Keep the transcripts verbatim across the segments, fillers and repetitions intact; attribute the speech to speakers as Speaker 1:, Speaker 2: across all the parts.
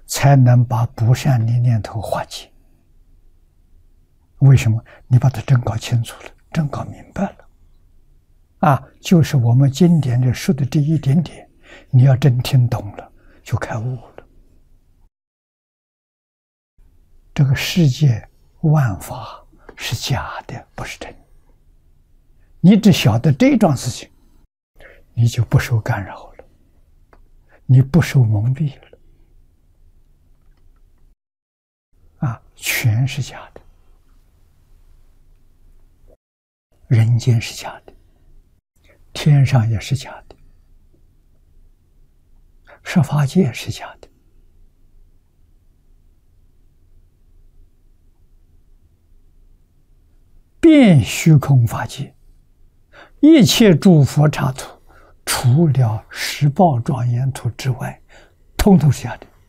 Speaker 1: 才能把不善的念头化解。为什么？你把它真搞清楚了，真搞明白了。啊，就是我们经典里说的这一点点，你要真听懂了，就开悟了。这个世界万法是假的，不是真的。你只晓得这桩事情，你就不受干扰了，你不受蒙蔽了。啊，全是假的，人间是假的，天上也是假的，十法界是假的，遍虚空法界，一切诸佛刹土，除了十报庄严土之外，通通是假的。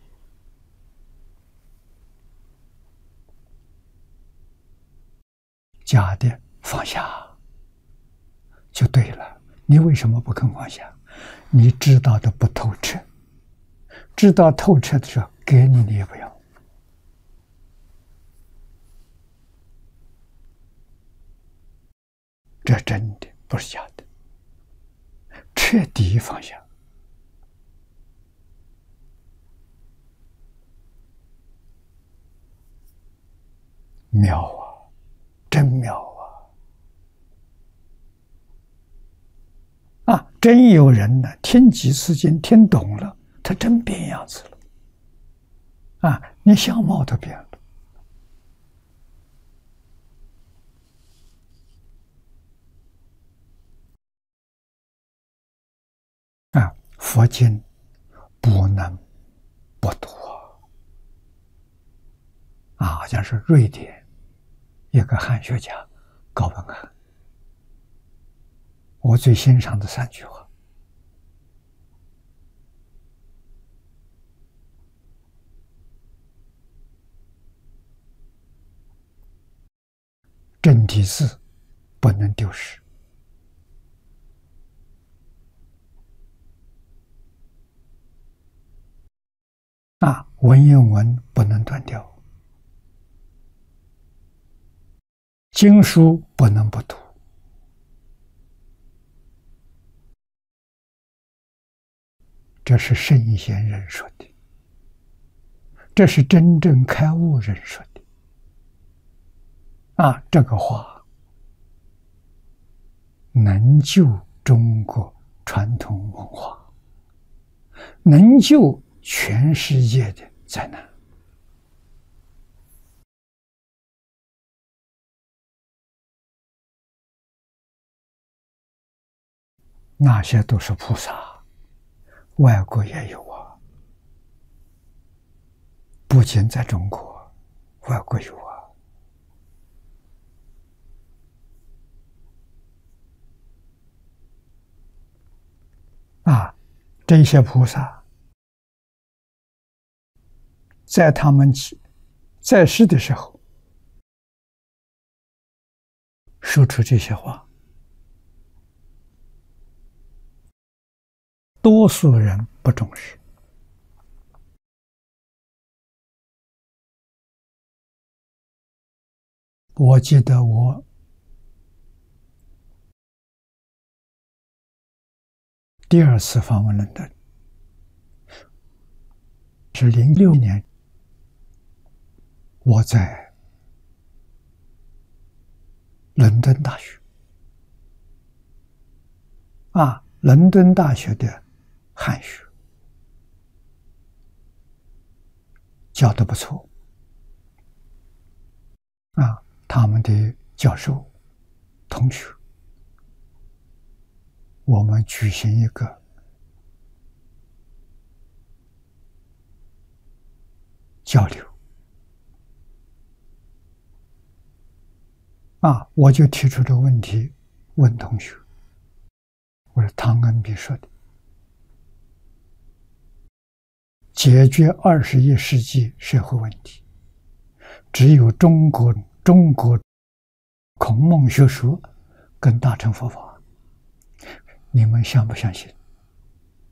Speaker 1: 假的放下就对了。你为什么不肯放下？你知道的不透彻，知道透彻的时候，给你你也不要。这真的不是假的，彻底放下。妙啊，真妙啊！啊，真有人呢，听几次经听懂了，他真变样子了。啊，你相貌都变了。啊，佛经不能不读啊！啊，好像是瑞典一个汉学家高文汉，我最欣赏的三句话：正体字不能丢失，啊，文言文不能断掉，经书不能不读。这是圣贤人说的，这是真正开悟人说的。啊，这个话能救中国传统文化，能救全世界的灾难。那些都是菩萨，外国也有啊，不仅在中国，外国有啊。啊，这些菩萨在他们在世的时候说出这些话，多数人不重视。我记得我第二次访问伦敦是零六年，我在伦敦大学啊，伦敦大学的汉学教得不错啊，他们的教授、同学，我们举行一个交流啊，我就提出这个问题问同学，我说汤恩比说的，解决二十一世纪社会问题，只有中国中国孔孟学说跟大乘佛法，你们相不相信？